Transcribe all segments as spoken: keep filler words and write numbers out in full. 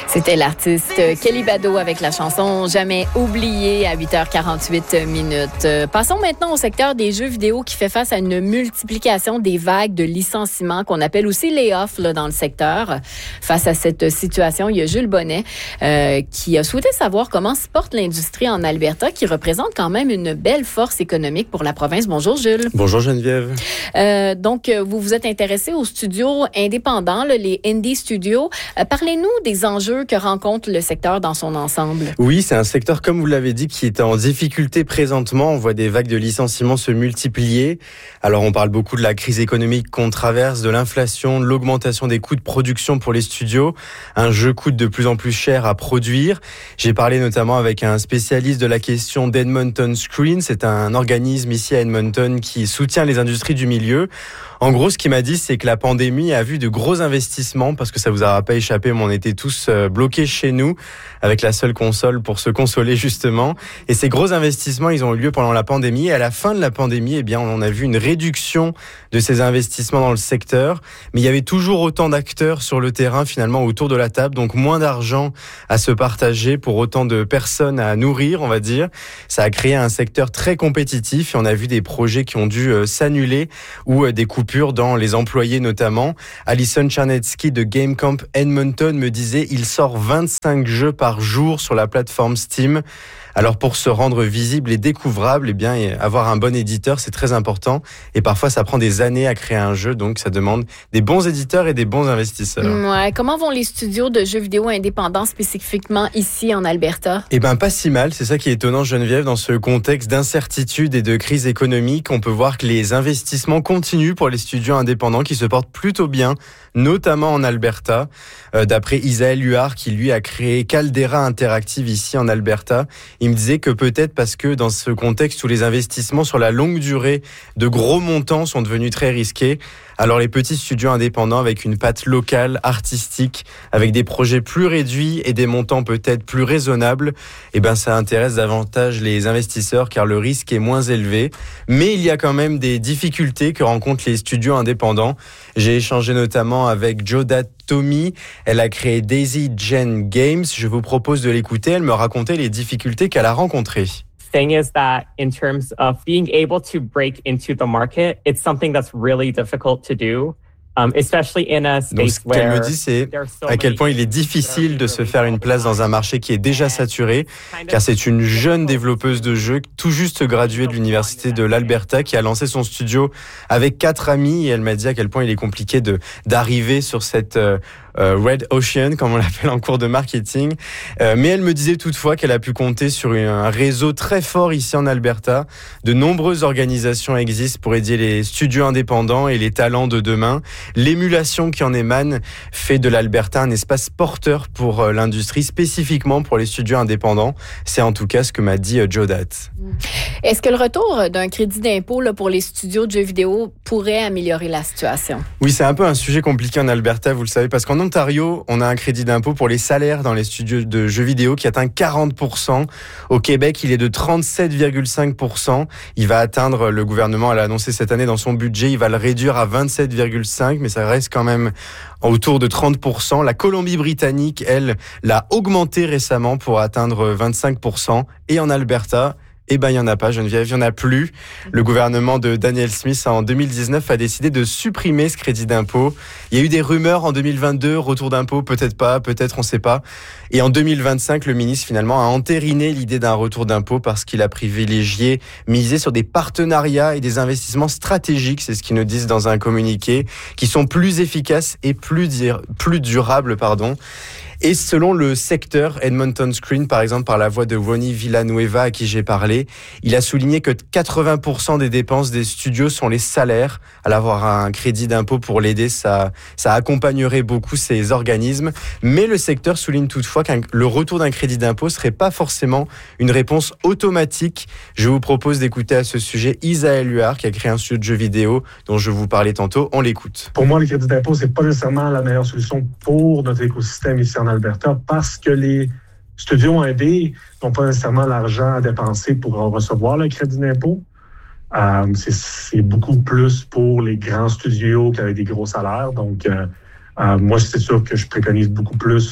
C'était l'artiste Kelly Bado avec la chanson Jamais oublié à huit heures quarante-huit minutes. Passons maintenant au secteur des jeux vidéo qui fait face à une multiplication des vagues de licenciements qu'on appelle aussi layoffs là, dans le secteur. Face à cette situation, il y a Jules Bonnet euh, qui a souhaité savoir comment se porte l'industrie en Alberta qui représente quand même une belle force économique pour la province. Bonjour Jules. Bonjour Geneviève. Euh, donc, vous vous êtes intéressé aux studios indépendants, là, les Indie Studios. Euh, parlez-nous des enjeux que rencontre le secteur dans son ensemble. Oui, c'est un secteur, comme vous l'avez dit, qui est en difficulté présentement. On voit des vagues de licenciements se multiplier. Alors, on parle beaucoup de la crise économique qu'on traverse, de l'inflation, de l'augmentation des coûts de production pour les studios. Un jeu coûte de plus en plus cher à produire. J'ai parlé notamment avec un spécialiste de la question d'Edmonton Screen. C'est un organisme ici à Edmonton qui soutient les industries du milieu. En gros, ce qu'il m'a dit, c'est que la pandémie a vu de gros investissements, parce que ça vous aura pas échappé, mais on était tous bloqués chez nous avec la seule console pour se consoler justement. Et ces gros investissements, ils ont eu lieu pendant la pandémie. Et à la fin de la pandémie, eh bien, on a vu une réduction de ces investissements dans le secteur. Mais il y avait toujours autant d'acteurs sur le terrain finalement autour de la table, donc moins d'argent à se partager pour autant de personnes à nourrir, on va dire. Ça a créé un secteur très compétitif et on a vu des projets qui ont dû euh, s'annuler ou euh, des coupures dans les employés notamment. Alison Charnetsky de Game Camp Edmonton me disait il sort vingt-cinq jeux par jour sur la plateforme Steam. Alors pour se rendre visible et découvrable, eh bien avoir un bon éditeur, c'est très important. Et parfois ça prend des années à créer un jeu, donc ça demande des bons éditeurs et des bons investisseurs. Ouais. Comment vont les studios de jeux vidéo indépendants spécifiquement ici en Alberta? Eh ben pas si mal. C'est ça qui est étonnant, Geneviève, dans ce contexte d'incertitude et de crise économique. On peut voir que les investissements continuent pour les studios indépendants qui se portent plutôt bien, notamment en Alberta. Euh, d'après Isaël Huard, qui lui a créé Caldera Interactive ici en Alberta, il me disait que peut-être parce que dans ce contexte où les investissements sur la longue durée de gros montants sont devenus très risqués, alors les petits studios indépendants avec une patte locale, artistique, avec des projets plus réduits et des montants peut-être plus raisonnables, eh ben ça intéresse davantage les investisseurs car le risque est moins élevé. Mais il y a quand même des difficultés que rencontrent les studios indépendants. J'ai échangé notamment avec Jodat Tommy. Elle a créé Daisy Gen Games. Je vous propose de l'écouter. Elle me racontait les difficultés qu'elle a rencontrées. Thing is that in terms of being able to break into the market, it's something that's really difficult to do. Um, especially in a space Donc, ce qu'elle me dit, c'est à quel point il est difficile de se faire une place dans un marché qui est déjà saturé, car c'est une jeune développeuse de jeux, tout juste graduée de l'université de l'Alberta, qui a lancé son studio avec quatre amis, et elle m'a dit à quel point il est compliqué de d'arriver sur cette euh, euh, Red Ocean, comme on l'appelle en cours de marketing. Euh, mais elle me disait toutefois qu'elle a pu compter sur un réseau très fort ici en Alberta. De nombreuses organisations existent pour aider les studios indépendants et les talents de demain. L'émulation qui en émane fait de l'Alberta un espace porteur pour l'industrie, spécifiquement pour les studios indépendants. C'est en tout cas ce que m'a dit Jodat. Est-ce que le retour d'un crédit d'impôt là, pour les studios de jeux vidéo pourrait améliorer la situation? Oui, c'est un peu un sujet compliqué en Alberta, vous le savez, parce qu'en Ontario, on a un crédit d'impôt pour les salaires dans les studios de jeux vidéo qui atteint quarante pour cent. Au Québec, il est de trente-sept virgule cinq pour cent. Il va atteindre, le gouvernement l'a annoncé cette année dans son budget, il va le réduire à vingt-sept virgule cinq pour cent, mais ça reste quand même autour de trente pour cent. La Colombie-Britannique, elle, l'a augmenté récemment pour atteindre vingt-cinq pour cent. Et en Alberta, eh ben, il n'y en a pas, Geneviève, il n'y en a plus. Le gouvernement de Daniel Smith, en deux mille dix-neuf, a décidé de supprimer ce crédit d'impôt. Il y a eu des rumeurs en deux mille vingt-deux, retour d'impôt, peut-être pas, peut-être, on ne sait pas. Et en deux mille vingt-cinq, le ministre, finalement, a entériné l'idée d'un retour d'impôt parce qu'il a privilégié, misé sur des partenariats et des investissements stratégiques, c'est ce qu'ils nous disent dans un communiqué, qui sont plus efficaces et plus, dir- plus durables, pardon. Et selon le secteur, Edmonton Screen, par exemple, par la voix de Ronnie Villanueva, à qui j'ai parlé, il a souligné que quatre-vingts pour cent des dépenses des studios sont les salaires. À avoir un crédit d'impôt pour l'aider, ça, ça accompagnerait beaucoup ces organismes. Mais le secteur souligne toutefois que le retour d'un crédit d'impôt serait pas forcément une réponse automatique. Je vous propose d'écouter à ce sujet Isaël Huard, qui a créé un studio de jeux vidéo dont je vous parlais tantôt. On l'écoute. Pour moi, le crédit d'impôt, c'est pas nécessairement la meilleure solution pour notre écosystème ici en Alberta parce que les studios indés n'ont pas nécessairement l'argent à dépenser pour recevoir le crédit d'impôt. Euh, c'est, c'est beaucoup plus pour les grands studios qui avaient des gros salaires. Donc, euh, euh, moi, c'est sûr que je préconise beaucoup plus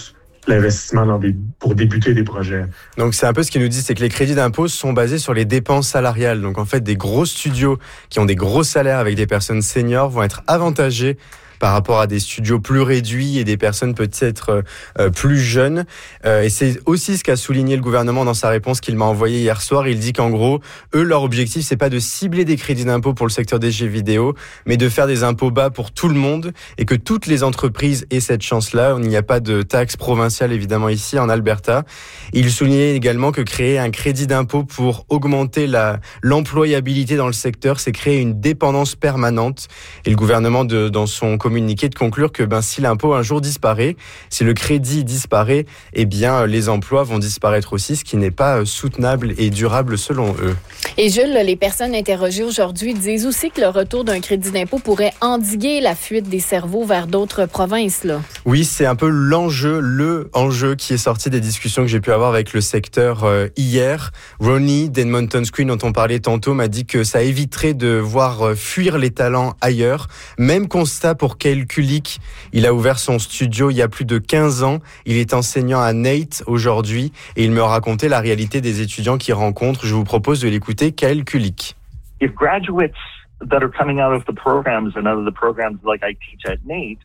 l'investissement dans des, pour débuter des projets. Donc c'est un peu ce qu'il nous dit, c'est que les crédits d'impôt sont basés sur les dépenses salariales. Donc en fait, des gros studios qui ont des gros salaires avec des personnes seniors vont être avantagés par rapport à des studios plus réduits et des personnes peut-être euh, plus jeunes. Euh, et c'est aussi ce qu'a souligné le gouvernement dans sa réponse qu'il m'a envoyée hier soir. Il dit qu'en gros, eux, leur objectif, c'est pas de cibler des crédits d'impôt pour le secteur des jeux vidéo, mais de faire des impôts bas pour tout le monde et que toutes les entreprises aient cette chance-là. Il n'y a pas de taxe provinciale, évidemment, ici en Alberta. Il soulignait également que créer un crédit d'impôt pour augmenter la, l'employabilité dans le secteur, c'est créer une dépendance permanente. Et le gouvernement, de, dans son communiqué, de conclure que ben, si l'impôt un jour disparaît, si le crédit disparaît, eh bien, les emplois vont disparaître aussi, ce qui n'est pas soutenable et durable selon eux. Et Jules, les personnes interrogées aujourd'hui disent aussi que le retour d'un crédit d'impôt pourrait endiguer la fuite des cerveaux vers d'autres provinces, là. Oui, c'est un peu l'enjeu, le enjeu qui est sorti des discussions que j'ai pu avoir avec le secteur euh, hier. Ronnie d'Edmonton Screen, dont on parlait tantôt, m'a dit que ça éviterait de voir fuir les talents ailleurs. Même constat pour Kyle Kulik. Il a ouvert son studio il y a plus de quinze ans. Il est enseignant à Nate aujourd'hui et il me racontait la réalité des étudiants qu'il rencontre. Je vous propose de l'écouter, Kyle Kulik. If graduates that are coming out of the programs and out of the programs like I teach at Nate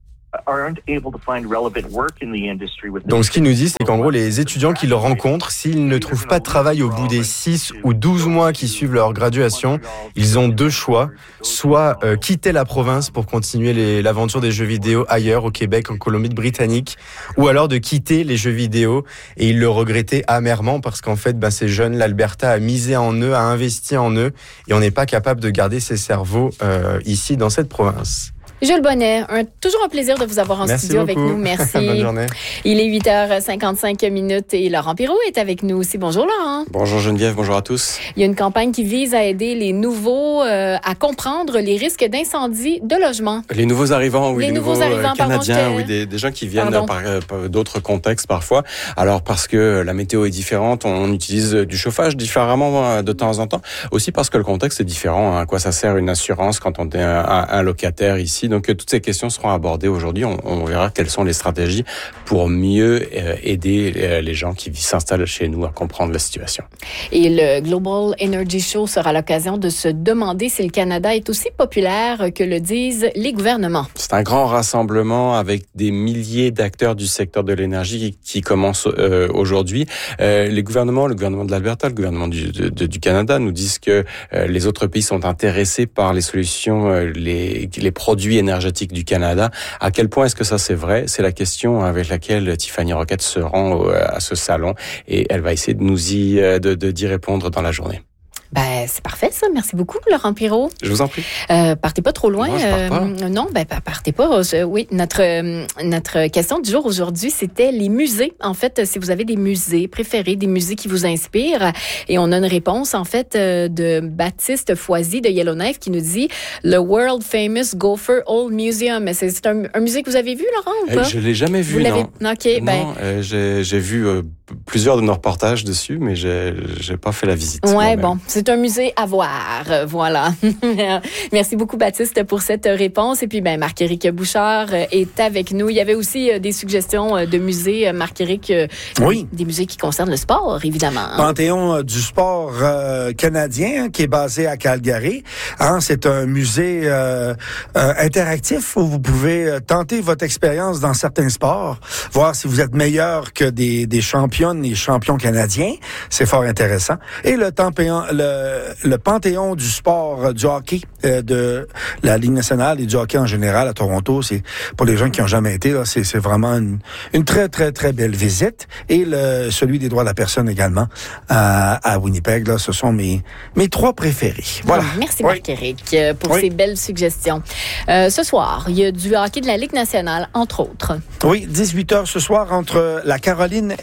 aren't able to find relevant work in the industry with. Donc ce qu'il nous dit, c'est qu'en gros, les étudiants qu'ils rencontrent, s'ils ne trouvent pas de travail au bout des six ou douze mois qui suivent leur graduation, ils ont deux choix. Soit euh, quitter la province pour continuer les, l'aventure des jeux vidéo ailleurs, au Québec, en Colombie-Britannique, ou alors de quitter les jeux vidéo. Et ils le regrettaient amèrement parce qu'en fait, ben, ces jeunes, l'Alberta a misé en eux, a investi en eux, et on n'est pas capable de garder ces cerveaux euh, ici, dans cette province. Jules Bonnet, un, toujours un plaisir de vous avoir en Merci studio beaucoup. avec nous. Merci. Bonne journée. Il est huit heures cinquante-cinq minutes et Laurent Pirot est avec nous aussi. Bonjour Laurent. Bonjour Geneviève, bonjour à tous. Il y a une campagne qui vise à aider les nouveaux euh, à comprendre les risques d'incendie de logement. Les nouveaux arrivants, oui, les, les nouveaux, nouveaux arrivants, Canadiens, pardon, oui, des, des gens qui viennent Pardon. par, par d'autres contextes parfois. Alors parce que la météo est différente, on utilise du chauffage différemment de temps en temps. Aussi parce que le contexte est différent. À quoi ça sert une assurance quand on est un, un, un locataire ici? Donc toutes ces questions seront abordées aujourd'hui. On, on verra quelles sont les stratégies pour mieux euh, aider euh, les gens qui s'installent chez nous à comprendre la situation. Et le Global Energy Show sera l'occasion de se demander si le Canada est aussi populaire que le disent les gouvernements. C'est un grand rassemblement avec des milliers d'acteurs du secteur de l'énergie qui, qui commence euh, aujourd'hui. Euh, les gouvernements, le gouvernement de l'Alberta, le gouvernement du, de, de, du Canada nous disent que euh, les autres pays sont intéressés par les solutions, euh, les, les produits énergétiques du Canada. À quel point est-ce que ça c'est vrai? C'est la question avec laquelle Tiffany Roquette se rend à ce salon et elle va essayer de nous y de, de d'y répondre dans la journée. Ben, c'est parfait, ça. Merci beaucoup, Laurent Pirot. Je vous en prie. Euh, partez pas trop loin. Non, je pars pas. Euh, non, ben, partez pas. Euh, oui, notre, euh, notre question du jour aujourd'hui, c'était les musées. En fait, si vous avez des musées préférés, des musées qui vous inspirent. Et on a une réponse, en fait, euh, de Baptiste Foisy de Yellowknife qui nous dit le World Famous Gopher Old Museum. C'est, c'est un, un musée que vous avez vu, Laurent, ou pas? Euh, je l'ai jamais vu, vous l'avez... non. OK, ben. Non, euh, j'ai, j'ai vu euh, plusieurs de nos reportages dessus, mais j'ai, j'ai pas fait la visite. Ouais, moi-même. bon. C'est un musée à voir. Voilà. Merci beaucoup, Baptiste, pour cette réponse. Et puis, ben, Marc-Éric Bouchard est avec nous. Il y avait aussi des suggestions de musées, Marc-Éric. Oui. Des musées qui concernent le sport, évidemment. Panthéon du sport euh, canadien, hein, qui est basé à Calgary. Hein, c'est un musée euh, euh, interactif où vous pouvez tenter votre expérience dans certains sports, voir si vous êtes meilleur que des, des championnes et champions canadiens. C'est fort intéressant. Et le, tempéon, le, le Panthéon du sport du hockey euh, de la Ligue nationale et du hockey en général à Toronto, c'est pour les gens qui n'ont jamais été, là, c'est, c'est vraiment une, une très, très, très belle visite. Et le, celui des droits de la personne également à, à Winnipeg, là, ce sont mes, mes trois préférés. Voilà. Merci, Oui. Marc-Éric, pour Oui. ces belles suggestions. Euh, ce soir, il y a du hockey de la Ligue nationale, entre autres. Oui, dix-huit heures ce soir entre la Caroline et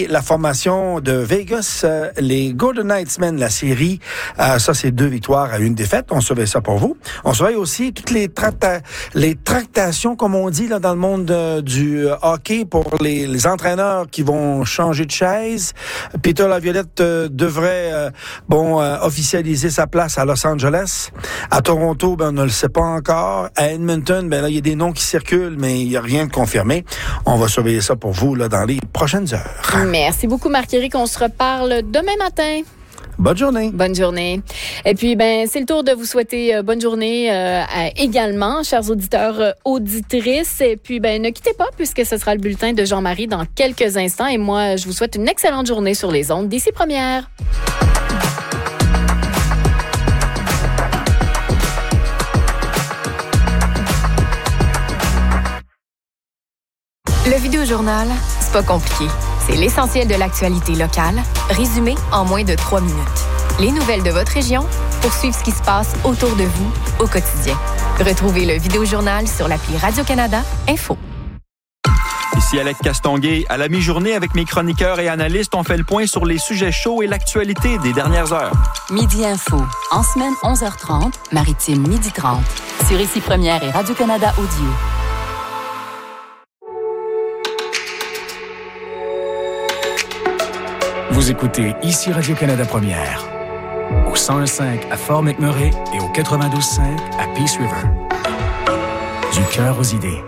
Et la formation de Vegas, euh, les Golden Knights mènent la série. Euh, ça, c'est deux victoires à une défaite. On surveille ça pour vous. On surveille aussi toutes les, tracta- les tractations, comme on dit là dans le monde euh, du hockey, pour les, les entraîneurs qui vont changer de chaise. Peter Laviolette euh, devrait euh, bon euh, officialiser sa place à Los Angeles. À Toronto, ben, on ne le sait pas encore. À Edmonton, ben là, il y a des noms qui circulent, mais il n'y a rien de confirmé. On va surveiller ça pour vous là dans les prochaines heures. Merci beaucoup, Marc-Éric. On se reparle demain matin. Bonne journée. Bonne journée. Et puis, ben, c'est le tour de vous souhaiter euh, bonne journée euh, à, également, chers auditeurs, euh, auditrices. Et puis, ben, ne quittez pas puisque ce sera le bulletin de Jean-Marie dans quelques instants. Et moi, je vous souhaite une excellente journée sur les ondes d'ici première. Le Vidéojournal, c'est pas compliqué. C'est l'essentiel de l'actualité locale, résumé en moins de trois minutes. Les nouvelles de votre région pour suivre ce qui se passe autour de vous au quotidien. Retrouvez le Vidéojournal sur l'appli Radio-Canada Info. Ici Alec Castonguay. À la mi-journée, avec mes chroniqueurs et analystes, on fait le point sur les sujets chauds et l'actualité des dernières heures. Midi Info. En semaine, onze heures trente. Maritime, midi trente. Sur Ici Première et Radio-Canada Audio. Vous écoutez Ici Radio-Canada Première, au cent un virgule cinq à Fort McMurray et au quatre-vingt-douze virgule cinq à Peace River. Du cœur aux idées.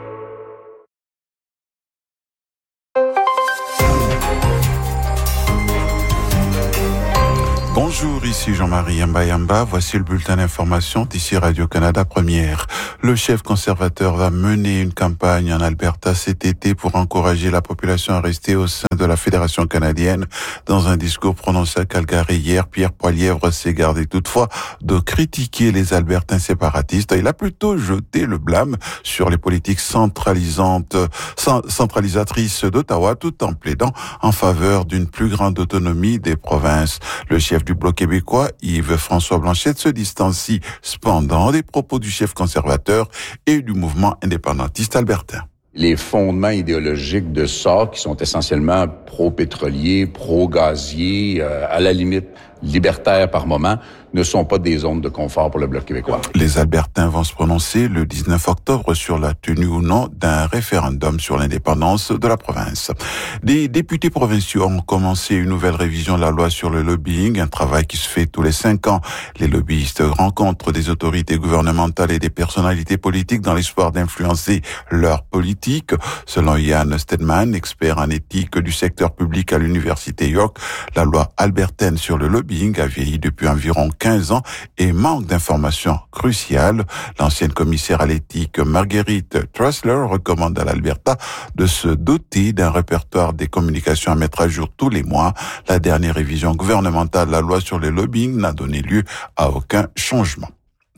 Bonjour, ici Jean-Marie Yamba-Yamba. Voici le bulletin d'information d'ici Radio-Canada Première. Le chef conservateur va mener une campagne en Alberta cet été pour encourager la population à rester au sein de la Fédération canadienne. Dans un discours prononcé à Calgary hier, Pierre Poilievre s'est gardé toutefois de critiquer les Albertains séparatistes. Il a plutôt jeté le blâme sur les politiques centralisantes, centralisatrices d'Ottawa, tout en plaidant en faveur d'une plus grande autonomie des provinces. Le chef du Bloc québécois, Yves-François Blanchette, se distancie cependant des propos du chef conservateur et du mouvement indépendantiste albertain. Les fondements idéologiques de ça, qui sont essentiellement pro-pétroliers, pro-gaziers, euh, à la limite libertaires par moment, ne sont pas des zones de confort pour le Bloc québécois. Les Albertains vont se prononcer le dix-neuf octobre sur la tenue ou non d'un référendum sur l'indépendance de la province. Des députés provinciaux ont commencé une nouvelle révision de la loi sur le lobbying, un travail qui se fait tous les cinq ans. Les lobbyistes rencontrent des autorités gouvernementales et des personnalités politiques dans l'espoir d'influencer leur politique. Selon Ian Stedman, expert en éthique du secteur public à l'Université York, la loi albertaine sur le lobbying a vieilli depuis environ quinze ans et manque d'informations cruciales. L'ancienne commissaire à l'éthique Marguerite Trussler recommande à l'Alberta de se doter d'un répertoire des communications à mettre à jour tous les mois. La dernière révision gouvernementale de la loi sur le lobbying n'a donné lieu à aucun changement.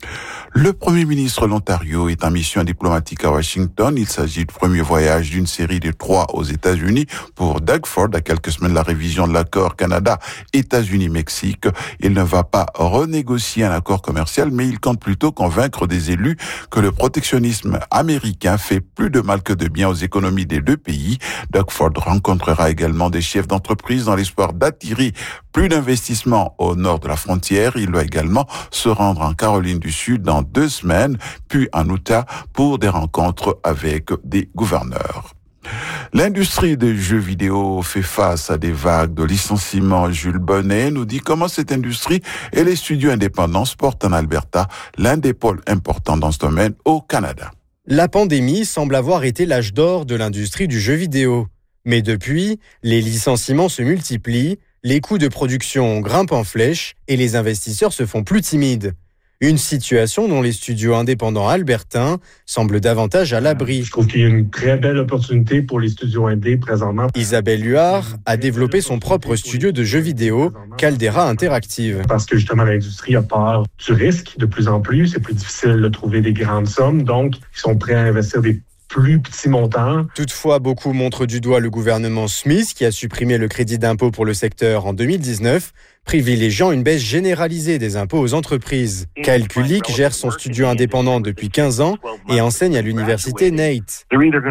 Le Premier ministre de l'Ontario est en mission diplomatique à Washington. Il s'agit du premier voyage d'une série de trois aux États-Unis pour Doug Ford, à quelques semaines de la révision de l'accord Canada-États-Unis-Mexique. Il ne va pas renégocier un accord commercial, mais il compte plutôt convaincre des élus que le protectionnisme américain fait plus de mal que de bien aux économies des deux pays. Doug Ford rencontrera également des chefs d'entreprise dans l'espoir d'attirer plus d'investissements au nord de la frontière. Il doit également se rendre en Caroline du Sud dans deux semaines, puis en Utah pour des rencontres avec des gouverneurs. L'industrie des jeux vidéo fait face à des vagues de licenciements. Jules Bonnet nous dit comment cette industrie et les studios indépendants portent en Alberta, l'un des pôles importants dans ce domaine au Canada. La pandémie semble avoir été l'âge d'or de l'industrie du jeu vidéo. Mais depuis, les licenciements se multiplient, les coûts de production grimpent en flèche et les investisseurs se font plus timides. Une situation dont les studios indépendants albertains semblent davantage à l'abri. Je trouve qu'il y a une très belle opportunité pour les studios indés présentement. Isabelle Huard a développé son propre studio de jeux vidéo, Caldera Interactive. Parce que justement, l'industrie a peur du risque de plus en plus. C'est plus difficile de trouver des grandes sommes. Donc, ils sont prêts à investir des plus petits montants. Toutefois, beaucoup montrent du doigt le gouvernement Smith qui a supprimé le crédit d'impôt pour le secteur en deux mille dix-neuf, privilégiant une baisse généralisée des impôts aux entreprises. Kyle Kulik gère son studio indépendant depuis quinze ans et enseigne à l'université Nate.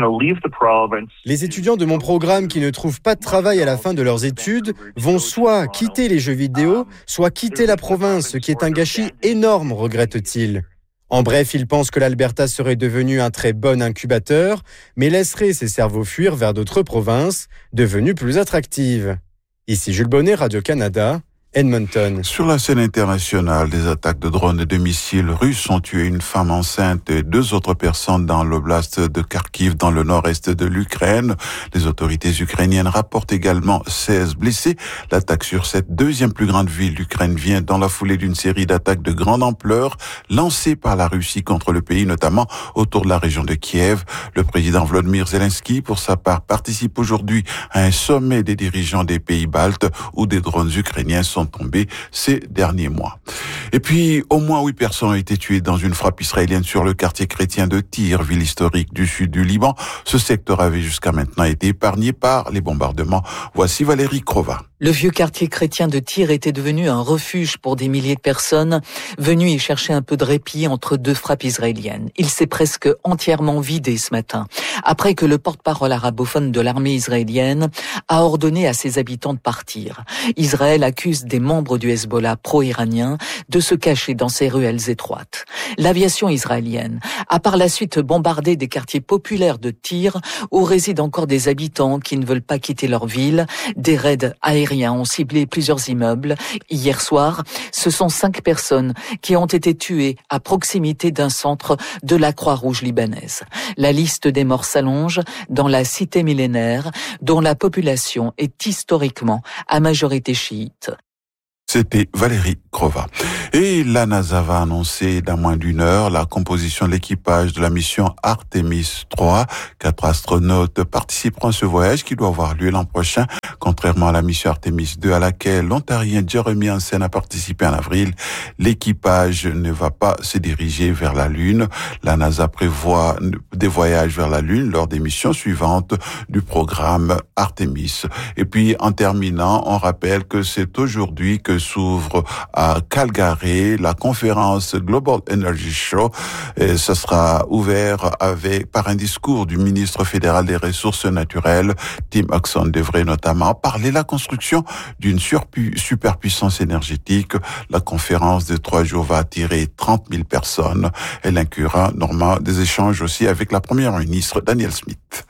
Les étudiants de mon programme qui ne trouvent pas de travail à la fin de leurs études vont soit quitter les jeux vidéo, soit quitter la province, ce qui est un gâchis énorme, regrette-t-il. En bref, il pense que l'Alberta serait devenu un très bon incubateur, mais laisserait ses cerveaux fuir vers d'autres provinces, devenues plus attractives. Ici Jules Bonnet, Radio-Canada, Edmonton. Sur la scène internationale, des attaques de drones et de missiles russes ont tué une femme enceinte et deux autres personnes dans l'oblast de Kharkiv, dans le nord-est de l'Ukraine. Les autorités ukrainiennes rapportent également seize blessés. L'attaque sur cette deuxième plus grande ville d'Ukraine vient dans la foulée d'une série d'attaques de grande ampleur lancées par la Russie contre le pays, notamment autour de la région de Kiev. Le président Volodymyr Zelensky, pour sa part, participe aujourd'hui à un sommet des dirigeants des pays baltes où des drones ukrainiens sont tombés ces derniers mois. Et puis, au moins huit personnes ont été tuées dans une frappe israélienne sur le quartier chrétien de Tyr, ville historique du sud du Liban. Ce secteur avait jusqu'à maintenant été épargné par les bombardements. Voici Valérie Crova. Le vieux quartier chrétien de Tyr était devenu un refuge pour des milliers de personnes venues y chercher un peu de répit entre deux frappes israéliennes. Il s'est presque entièrement vidé ce matin, après que le porte-parole arabophone de l'armée israélienne a ordonné à ses habitants de partir. Israël accuse des membres du Hezbollah pro-iranien de se cacher dans ces ruelles étroites. L'aviation israélienne a par la suite bombardé des quartiers populaires de Tyr où résident encore des habitants qui ne veulent pas quitter leur ville. Des raids aériens ont ciblé plusieurs immeubles. Hier soir, ce sont cinq personnes qui ont été tuées à proximité d'un centre de la Croix-Rouge libanaise. La liste des morts s'allonge dans la cité millénaire dont la population est historiquement à majorité chiite. C'était Valérie Crova. Et la NASA va annoncer dans moins d'une heure la composition de l'équipage de la mission Artemis trois. Quatre astronautes participeront à ce voyage qui doit avoir lieu l'an prochain. Contrairement à la mission Artemis deux à laquelle l'Ontarien Jeremy Hansen a participé en avril, l'équipage ne va pas se diriger vers la Lune. La NASA prévoit des voyages vers la Lune lors des missions suivantes du programme Artemis. Et puis, en terminant, on rappelle que c'est aujourd'hui que s'ouvre à Calgary la conférence Global Energy Show. Et ce sera ouvert avec, par un discours du ministre fédéral des Ressources naturelles. Tim Hudson devrait notamment parler de la construction d'une surpu- superpuissance énergétique. La conférence de trois jours va attirer trente mille personnes. Elle inclura normalement des échanges aussi avec la première ministre Danielle Smith.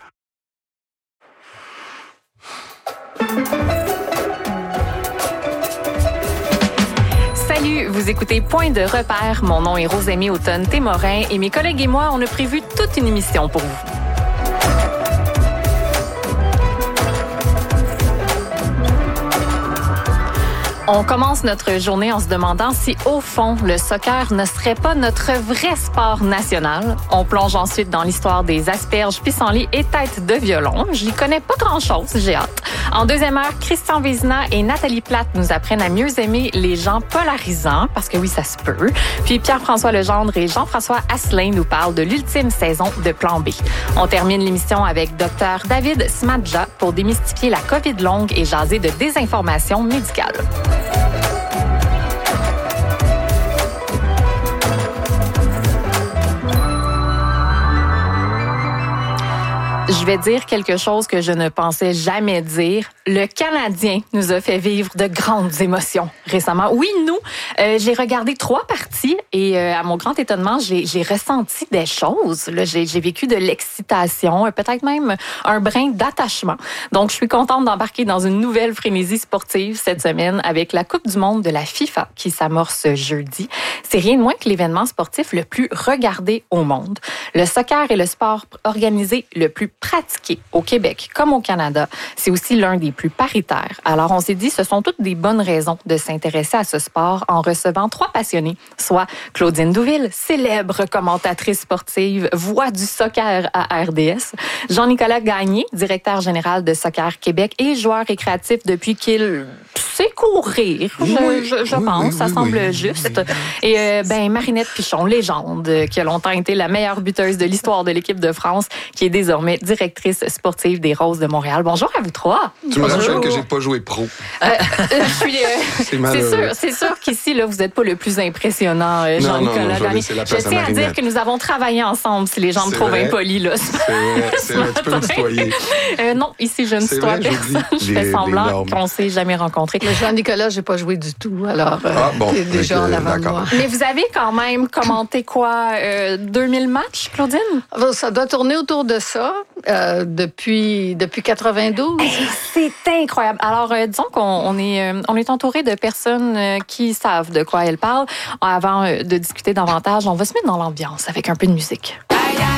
Salut, vous écoutez Point de repère. Mon nom est Rosemée Automne-Témorin et mes collègues et moi, on a prévu toute une émission pour vous. On commence notre journée en se demandant si, au fond, le soccer ne serait pas notre vrai sport national. On plonge ensuite dans l'histoire des asperges, pissenlits et têtes de violon. J'y connais pas grand-chose, j'ai hâte. En deuxième heure, Christian Vézina et Nathalie Plate nous apprennent à mieux aimer les gens polarisants, parce que oui, ça se peut. Puis Pierre-François Legendre et Jean-François Asselin nous parlent de l'ultime saison de Plan B. On termine l'émission avec Dr David Smadja pour démystifier la COVID longue et jaser de désinformation médicale. Je vais dire quelque chose que je ne pensais jamais dire. Le Canadien nous a fait vivre de grandes émotions récemment. Oui, nous, euh, j'ai regardé trois parties et euh, à mon grand étonnement, j'ai, j'ai ressenti des choses. Là, j'ai, j'ai vécu de l'excitation, peut-être même un brin d'attachement. Donc, je suis contente d'embarquer dans une nouvelle frénésie sportive cette semaine avec la Coupe du monde de la FIFA qui s'amorce jeudi. C'est rien de moins que l'événement sportif le plus regardé au monde. Le soccer est le sport organisé le plus pratiqué au Québec comme au Canada. C'est aussi l'un des plus paritaires. Alors, on s'est dit, ce sont toutes des bonnes raisons de s'intéresser à ce sport en recevant trois passionnés, soit Claudine Douville, célèbre commentatrice sportive, voix du soccer à R D S, Jean-Nicolas Gagné, directeur général de Soccer Québec et joueur récréatif depuis qu'il c'est courir, Oui, je, je, je oui, pense. oui, ça oui, semble oui. juste. Et euh, ben Marinette Pichon, légende, qui a longtemps été la meilleure buteuse de l'histoire de l'équipe de France, qui est désormais directrice sportive des Roses de Montréal. Bonjour à vous trois. Tu me rappelles que j'ai pas joué pro. Euh, je suis. Euh, c'est malheureux. C'est sûr, c'est sûr qu'ici là, vous n'êtes pas le plus impressionnant, euh, Jean-Nicolas Gagné. Je, je tiens à dire que nous avons travaillé ensemble. Si les gens me trouvent impoli là. C'est vrai, c'est vrai. Tu peux me tutoyer. Euh, non, ici je ne tutoie personne. Je fais semblant qu'on ne s'est jamais rencontrés. Mais Jean-Nicolas, j'ai pas joué du tout. Alors, euh, ah, bon, t'es déjà en avant de moi. Mais vous avez quand même commenté quoi, euh, deux mille matchs, Claudine? Ça doit tourner autour de ça euh, depuis depuis quatre-vingt-douze. Hey, c'est incroyable. Alors, euh, disons qu'on on est euh, on est entouré de personnes euh, qui savent de quoi elles parlent. Avant euh, de discuter davantage, on va se mettre dans l'ambiance avec un peu de musique.